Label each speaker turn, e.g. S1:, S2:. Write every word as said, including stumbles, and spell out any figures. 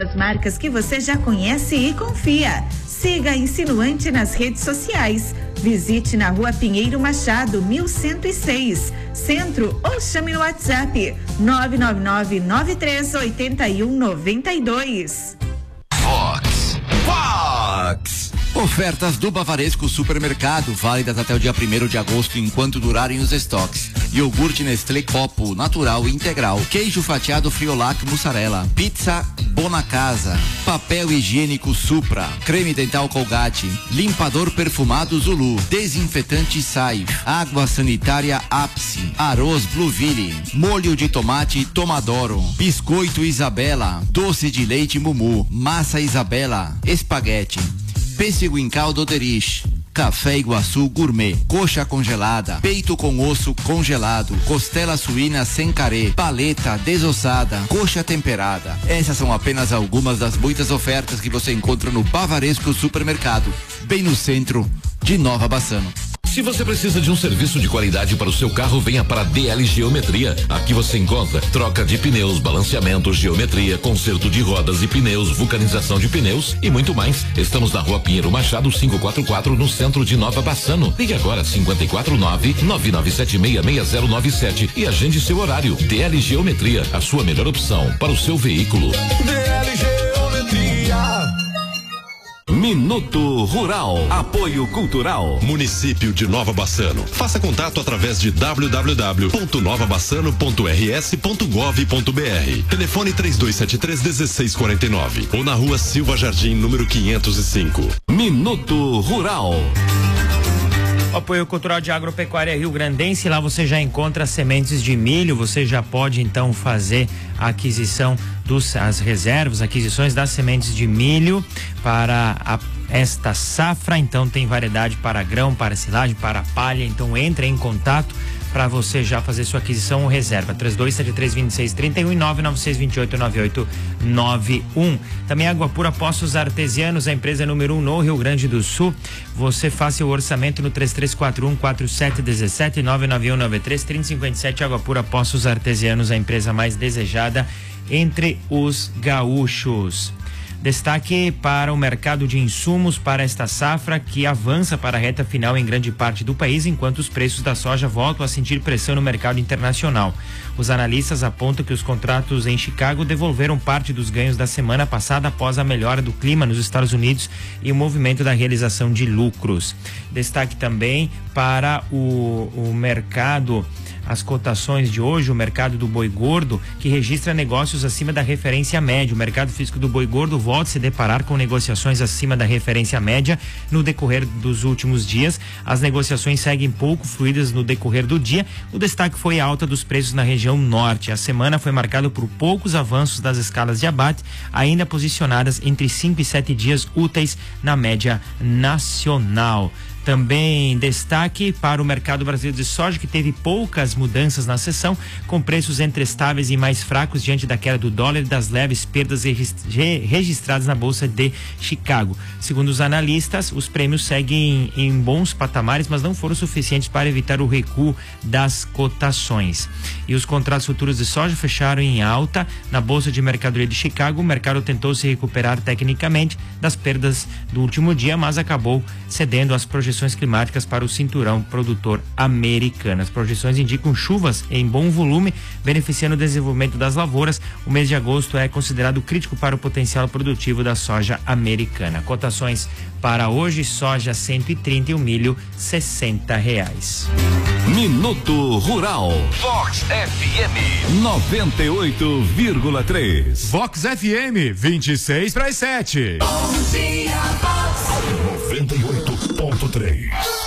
S1: as marcas que você já conhece e confia. Siga a Insinuante nas redes sociais. Visite na Rua Pinheiro Machado, mil cento e seis, Centro, ou chame no WhatsApp nove nove nove, nove três oito um, nove dois.
S2: Fox. Fox. Ofertas do Bavaresco Supermercado, válidas até o dia primeiro de agosto, enquanto durarem os estoques. Iogurte Nestlé Copo, natural e integral. Queijo fatiado Friolac mussarela. Pizza Bonacasa. Papel higiênico Supra. Creme dental Colgate. Limpador perfumado Zulu. Desinfetante Saif. Água sanitária Apsi. Arroz Blueville. Molho de tomate Tomadoro. Biscoito Isabela. Doce de leite Mumu. Massa Isabela. Espaguete. Pêssego em caldo Derich. Café Iguaçu Gourmet, coxa congelada, peito com osso congelado, costela suína sem carê, paleta desossada, coxa temperada. Essas são apenas algumas das muitas ofertas que você encontra no Bavaresco Supermercado, bem no centro de Nova Bassano.
S3: Se você precisa de um serviço de qualidade para o seu carro, venha para a D L Geometria. Aqui você encontra troca de pneus, balanceamento, geometria, conserto de rodas e pneus, vulcanização de pneus e muito mais. Estamos na Rua Pinheiro Machado, quinhentos e quarenta e quatro, no centro de Nova Bassano. Ligue agora cinco quatro nove, nove nove sete seis, seis zero nove sete e agende seu horário. D L Geometria, a sua melhor opção para o seu veículo.
S4: D L Geometria.
S5: Minuto Rural. Apoio Cultural.
S6: Município de Nova Bassano. Faça contato através de w w w ponto nova bassano ponto r s ponto gov ponto b r. Telefone três dois sete três, um seis quatro nove ou na Rua Silva Jardim, número quinhentos e cinco.
S5: Minuto Rural.
S7: Apoio Cultural de Agropecuária Rio Grandense, lá você já encontra sementes de milho, você já pode então fazer a aquisição dos as reservas, aquisições das sementes de milho para a, esta safra. Então tem variedade para grão, para silagem, para palha, então entre em contato para você já fazer sua aquisição ou reserva. três dois sete três, dois seis três um e nove nove seis dois oito, nove oito nove um. Também Água Pura Poços Artesianos, a empresa número um no Rio Grande do Sul. Você faça o orçamento no três três quatro um, quatro sete um sete, nove nove um nove três, três zero cinco sete. Água Pura Poços Artesianos, a empresa mais desejada entre os gaúchos. Destaque para o mercado de insumos para esta safra, que avança para a reta final em grande parte do país, enquanto os preços da soja voltam a sentir pressão no mercado internacional. Os analistas apontam que os contratos em Chicago devolveram parte dos ganhos da semana passada após a melhora do clima nos Estados Unidos e o movimento da realização de lucros. Destaque também para o, o mercado, as cotações de hoje, o mercado do boi gordo, que registra negócios acima da referência média. O mercado físico do boi gordo volta a se deparar com negociações acima da referência média no decorrer dos últimos dias. As negociações seguem pouco fluídas no decorrer do dia. O destaque foi a alta dos preços na região norte. A semana foi marcada por poucos avanços das escalas de abate, ainda posicionadas entre cinco e sete dias úteis na média nacional. Também destaque para o mercado brasileiro de soja, que teve poucas mudanças na sessão, com preços entre estáveis e mais fracos diante da queda do dólar e das leves perdas registradas na Bolsa de Chicago. Segundo os analistas, os prêmios seguem em, em bons patamares, mas não foram suficientes para evitar o recuo das cotações. E os contratos futuros de soja fecharam em alta na Bolsa de Mercadoria de Chicago. O mercado tentou se recuperar tecnicamente das perdas do último dia, mas acabou cedendo às projeções climáticas para o cinturão produtor americano. As projeções indicam chuvas em bom volume, beneficiando o desenvolvimento das lavouras. O mês de agosto é considerado crítico para o potencial produtivo da soja americana. Cotações para hoje: soja cento e trinta e o milho sessenta reais.
S5: Minuto Rural.
S2: Vox F M
S5: noventa e oito vírgula três.
S8: Vox F M vinte e seis para as sete.
S4: Bom dia, Vox noventa e oito ponto três.